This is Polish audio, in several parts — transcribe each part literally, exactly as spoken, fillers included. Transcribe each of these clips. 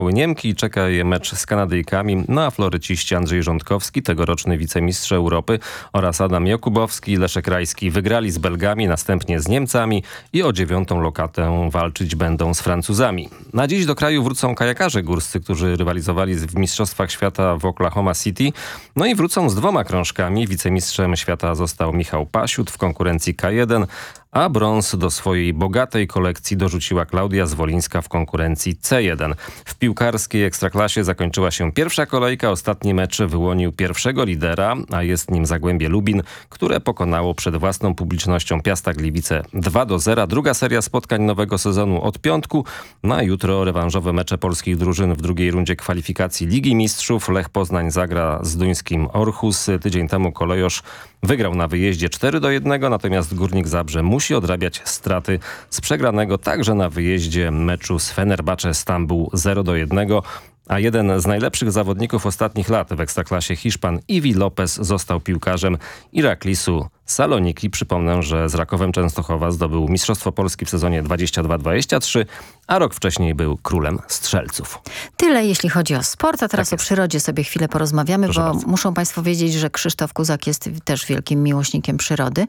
Niemki i czeka je mecz z Kanadyjkami, no a floryciści Andrzej Rządkowski, tegoroczny wicemistrz Europy oraz Adam Jakubowski i Leszek Rajski wygrali z Belgami, następnie z Niemcami i o dziewiątą lokatę walczyć będą z Francuzami. Na dziś do kraju wrócą kajakarze górscy, którzy rywalizowali w Mistrzostwach Świata w Oklahoma City, no i wrócą z dwoma krążkami. Wicemistrzem świata został Michał Pasiut w konkurencji K jeden, a brąz do swojej bogatej kolekcji dorzuciła Klaudia Zwolińska w konkurencji C jeden. W piłkarskiej Ekstraklasie zakończyła się pierwsza kolejka. Ostatni mecz wyłonił pierwszego lidera, a jest nim Zagłębie Lubin, które pokonało przed własną publicznością Piasta Gliwice dwa do zera. Druga seria spotkań nowego sezonu od piątku. Na jutro rewanżowe mecze polskich drużyn w drugiej rundzie kwalifikacji Ligi Mistrzów. Lech Poznań zagra z duńskim Orhus. Tydzień temu Kolejosz wygrał na wyjeździe cztery do jednego, natomiast Górnik Zabrze musi odrabiać straty z przegranego także na wyjeździe meczu z Fenerbahce Stambuł zero do jednego. A jeden z najlepszych zawodników ostatnich lat w Ekstraklasie, Hiszpan Iwi Lopez, został piłkarzem Iraklisu Saloniki. Przypomnę, że z Rakowem Częstochowa zdobył Mistrzostwo Polski w sezonie dwadzieścia dwa dwadzieścia trzy, a rok wcześniej był królem strzelców. Tyle jeśli chodzi o sport, a teraz Tak o przyrodzie sobie chwilę porozmawiamy, Proszę bo bardzo. muszą państwo wiedzieć, że Krzysztof Kuzak jest też wielkim miłośnikiem przyrody.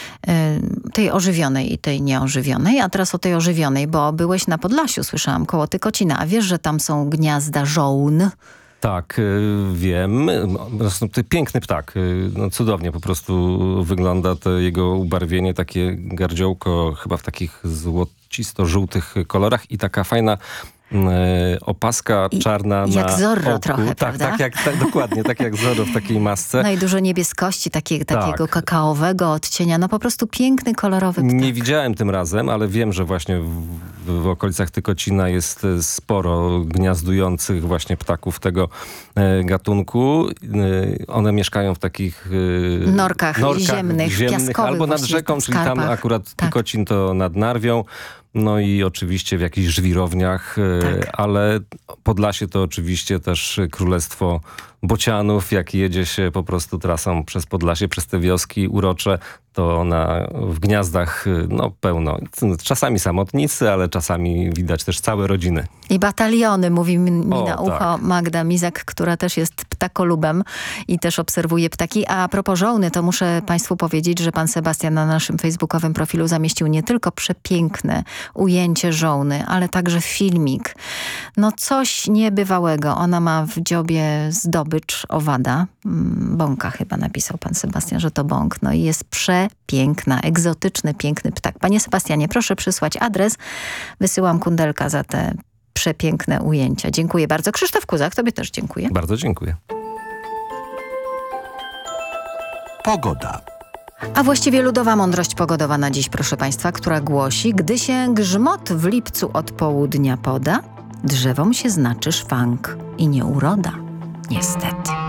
Yy, tej ożywionej i tej nieożywionej. A teraz o tej ożywionej, bo byłeś na Podlasiu, słyszałam, koło Tykocina. A wiesz, że tam są gniazda żołn? Tak, y, wiem. No, to piękny ptak. Y, No, cudownie po prostu wygląda to jego ubarwienie, takie gardziołko chyba w takich złocisto-żółtych kolorach i taka fajna y, opaska I czarna jak na Zorro oku. trochę, tak, prawda? Tak, jak, tak, dokładnie, tak jak Zorro w takiej masce. No i dużo niebieskości, takie, takiego Tak. kakaowego odcienia. No po prostu piękny, kolorowy ptak. Nie widziałem tym razem, ale wiem, że właśnie w, w okolicach Tykocina jest e, sporo gniazdujących właśnie ptaków tego e, gatunku. E, one mieszkają w takich e, Norkach ziemnych, piaskowych albo nad właściwie, rzeką, czyli tam skarpach. akurat Tak. Tykocin to nad Narwią. No i oczywiście w jakichś żwirowniach, e, Tak. ale Podlasie to oczywiście też królestwo bocianów. Jak jedzie się po prostu trasą przez Podlasie, przez te wioski urocze, to na, w gniazdach no, pełno. Czasami samotnicy, ale czasami widać też całe rodziny. I bataliony, mówi mi O, na ucho tak. Magda Mizak, która też jest ptakolubem i też obserwuje ptaki. A propos żołny, to muszę państwu powiedzieć, że pan Sebastian na naszym facebookowym profilu zamieścił nie tylko przepiękne ujęcie żołny, ale także filmik. No coś niebywałego. Ona ma w dziobie zdobycz owada. Mm, Bąka chyba napisał pan Sebastian, że to bąk. No i jest przepiękna, egzotyczny, piękny ptak. Panie Sebastianie, proszę przysłać adres. Wysyłam kundelka za te przepiękne ujęcia. Dziękuję bardzo. Krzysztof Kuzak, tobie też dziękuję. Bardzo dziękuję. Pogoda. A właściwie ludowa mądrość pogodowa na dziś, proszę państwa, która głosi: gdy się grzmot w lipcu od południa poda, drzewom się znaczy szwank i nie uroda. Niestety.